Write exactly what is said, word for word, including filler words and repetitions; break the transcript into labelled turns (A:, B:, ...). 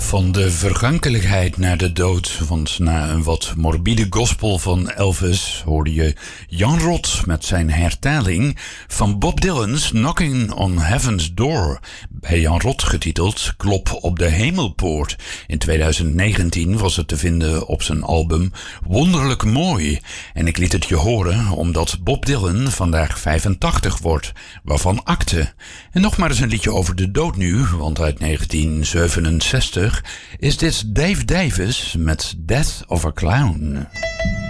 A: Van de vergankelijkheid naar de dood, want na een wat morbide gospel van Elvis hoorde je Jan Rot met zijn hertaling van Bob Dylan's Knocking on Heaven's Door. Bij Jan Rot getiteld Klop op de Hemelpoort. In twintig negentien was het te vinden op zijn album Wonderlijk Mooi. En ik liet het je horen omdat Bob Dylan vandaag vijfentachtig wordt, waarvan akte. En nog maar eens een liedje over de dood nu, want uit negentien zevenenzestig is dit Dave Davis met Death of a Clown.